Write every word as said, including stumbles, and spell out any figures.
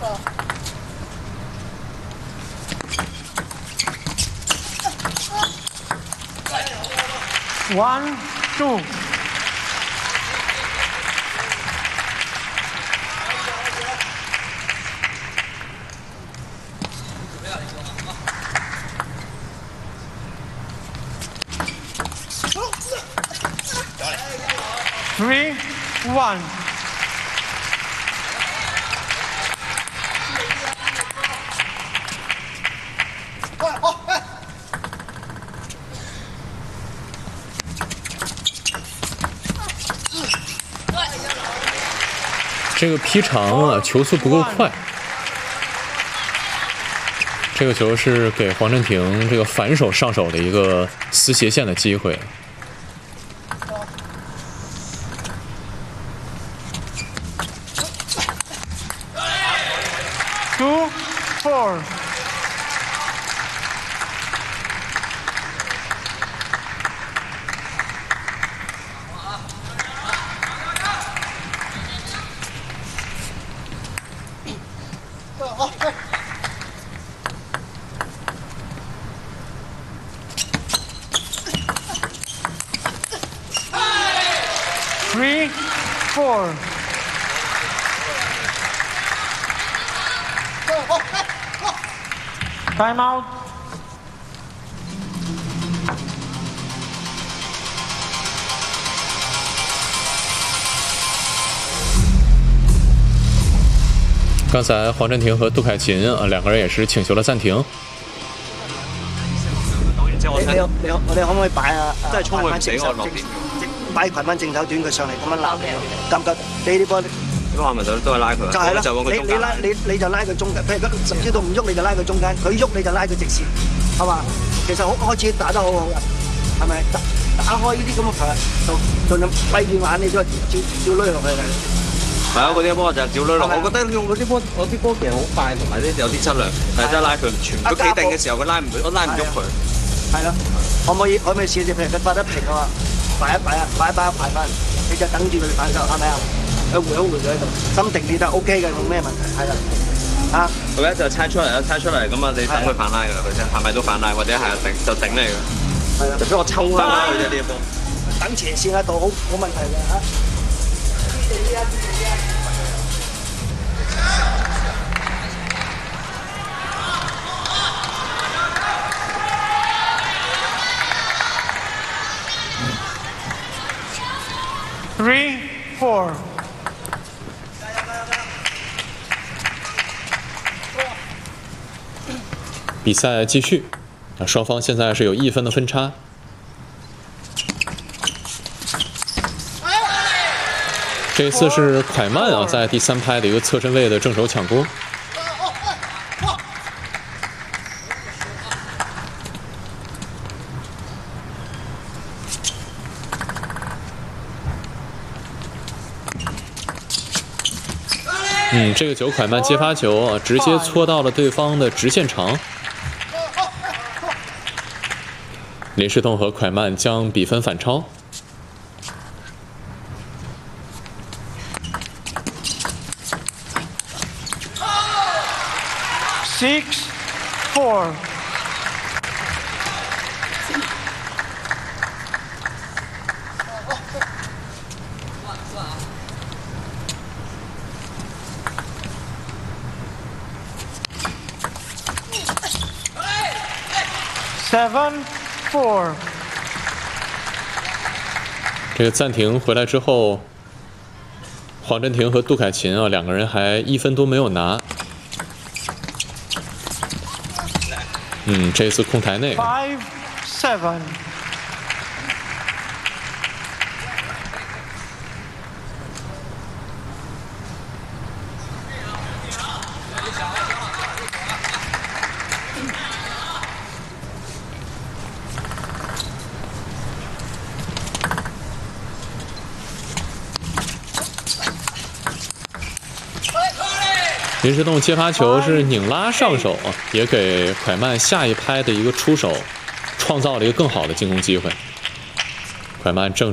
One, two. Three, one. 这个劈长啊，球速不够快。这个球是给黄镇廷这个反手上手的一个撕斜线的机会。 Two, four. Three, four. Time out. “刚才黄镇廷和杜凱琹啊兩個人也是請求了暫停。 你你你我哋可唔可以擺啊？ 真係衝佢唔俾我落點， 擺裙翻正手短佢上嚟咁樣攬你，得唔得？你呢波？ 咁我咪就都係拉佢， 就係啦， 就往佢中間。 你你拉你你就拉佢中間，譬如佢甚至到唔喐你就拉佢中間，佢喐你就拉佢直線，係嘛？其實好開始打得好好嘅，係咪？打打開呢啲咁嘅球，就盡量閉住眼，你都係照照攆落去嘅。 係啊，嗰啲波就係照攆落。我覺得用嗰啲波，我啲波其實好快，同埋啲有啲質量，但係真係拉佢唔全。佢企定嘅時候，佢拉唔我拉唔喐佢。 係咯，可唔可以可唔可以試試？譬如佢發得平嘅話，擺一擺啊，擺一擺一排翻，你就等住佢反手，係咪啊？ 佢回一回咗喺度，心定啲就 O K 嘅，冇咩問題，係啦，啊， 佢一就猜出嚟啦，猜出嚟咁啊，你等佢反拉㗎啦，佢真係咪都反拉，或者係頂就頂你㗎，係啦，就俾我抽翻啦佢啫呢一波， 等斜線喺度好冇問題嘅嚇。 Three, four. 比赛继续，啊，双方现在是有一分的分差。这一次是蒯曼啊，在第三拍的一个侧身位的正手抢攻。嗯，这个球蒯曼接发球啊，直接搓到了对方的直线长。林世栋和蒯曼将比分反超。 Six, four. Seven, four. 这个暂停回来之后，黄镇廷和杜凱琹啊两个人还一分都没有拿。嗯，这次控台内。 Five, seven. 林世栋接发球是拧拉上手啊，也给蒯曼下一拍的一个出手创造了一个更好的进攻机会。蒯曼正。